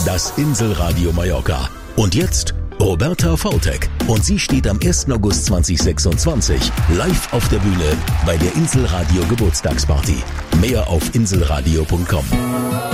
Das Inselradio Mallorca. Und jetzt Roberta Voltek. Und sie steht am 1. August 2026 live auf der Bühne bei der Inselradio Geburtstagsparty. Mehr auf inselradio.com.